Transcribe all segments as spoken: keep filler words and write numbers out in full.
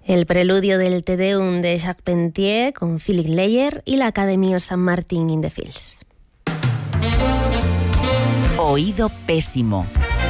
El preludio del Te Deum de Jacques Pentier con Philippe Leyer y la Academia San Martín in the Fields. Oído pésimo.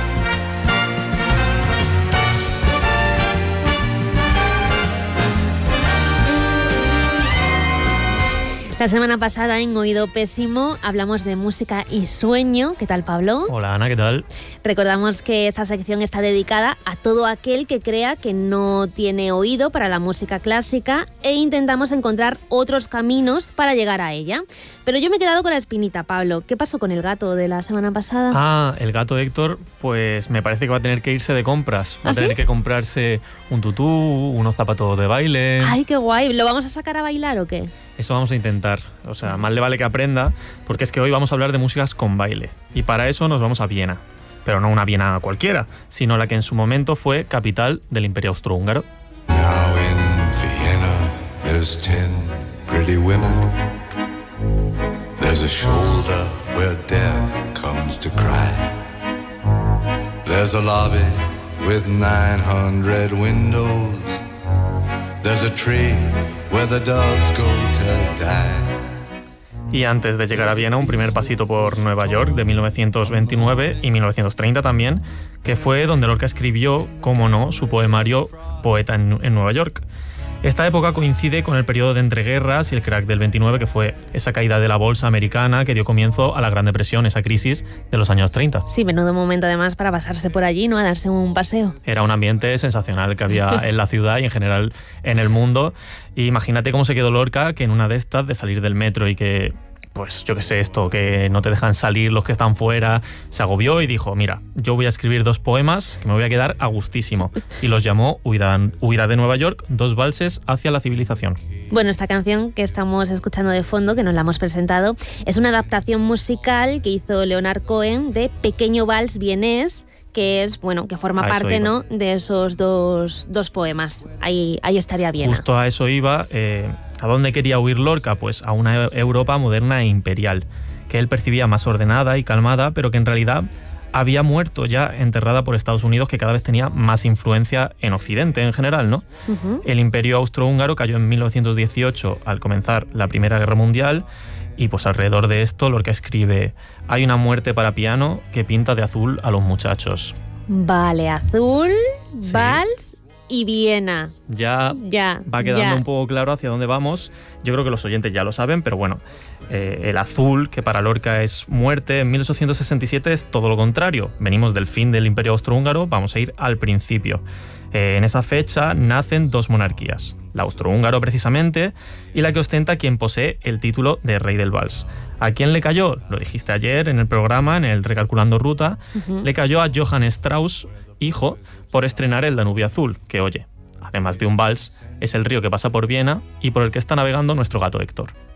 La semana pasada en Oído Pésimo hablamos de música y sueño. ¿Qué tal, Pablo? Hola, Ana, ¿qué tal? Recordamos que esta sección está dedicada a todo aquel que crea que no tiene oído para la música clásica e intentamos encontrar otros caminos para llegar a ella. Pero yo me he quedado con la espinita, Pablo. ¿Qué pasó con el gato de la semana pasada? Ah, el gato Héctor, pues me parece que va a tener que irse de compras. Va ¿Ah, a tener sí? que comprarse un tutú, unos zapatos de baile. ¡Ay, qué guay! ¿Lo vamos a sacar a bailar o qué? Eso vamos a intentar. O sea, más le vale que aprenda, porque es que hoy vamos a hablar de músicas con baile. Y para eso nos vamos a Viena. Pero no una Viena cualquiera, sino la que en su momento fue capital del Imperio Austrohúngaro. Now in Vienna there's ten pretty women. There's a shoulder where death comes to cry. There's a lobby with nine hundred windows. There's a tree where the dogs go to die. Y antes de llegar a Viena, un primer pasito por Nueva York de mil novecientos veintinueve y mil novecientos treinta también, que fue donde Lorca escribió, como no, su poemario Poeta en, en Nueva York. Esta época coincide con el periodo de entreguerras y el crack del veintinueve, que fue esa caída de la bolsa americana que dio comienzo a la Gran Depresión, esa crisis de los años treinta. Sí, menudo momento además para pasarse por allí, ¿no? A darse un paseo. Era un ambiente sensacional que había en la ciudad y en general en el mundo. Y imagínate cómo se quedó Lorca, que en una de estas, de salir del metro y que, pues yo qué sé, esto, que no te dejan salir los que están fuera, se agobió y dijo, mira, yo voy a escribir dos poemas que me voy a quedar a gustísimo. Y los llamó Huida, Huida de Nueva York, dos valses hacia la civilización. Bueno, esta canción que estamos escuchando de fondo, que nos la hemos presentado, es una adaptación musical que hizo Leonard Cohen de Pequeño Vals Vienés, que es, bueno, que forma A eso parte, iba. ¿no?, de esos dos, dos poemas. Ahí, ahí estaría bien. Justo a eso iba. Eh, ¿A dónde quería huir Lorca? Pues a una Europa moderna e imperial, que él percibía más ordenada y calmada, pero que en realidad había muerto ya enterrada por Estados Unidos, que cada vez tenía más influencia en Occidente en general, ¿no? Uh-huh. El Imperio Austrohúngaro cayó en mil novecientos dieciocho al comenzar la Primera Guerra Mundial y pues alrededor de esto Lorca escribe: hay una muerte para piano que pinta de azul a los muchachos. Vale, azul, Sí. vals y Viena. Ya Ya, va quedando ya. un poco claro hacia dónde vamos. Yo creo que los oyentes ya lo saben, pero bueno, eh, el azul, que para Lorca es muerte, en mil ochocientos sesenta y siete es todo lo contrario. Venimos del fin del Imperio Austrohúngaro, vamos a ir al principio. Eh, en esa fecha nacen dos monarquías, la austrohúngaro precisamente, y la que ostenta quien posee el título de rey del vals. ¿A quién le cayó? Lo dijiste ayer en el programa, en el Recalculando Ruta. Uh-huh. Le cayó a Johann Strauss, hijo, por estrenar el Danubio Azul, que oye, además de un vals, es el río que pasa por Viena y por el que está navegando nuestro gato Héctor.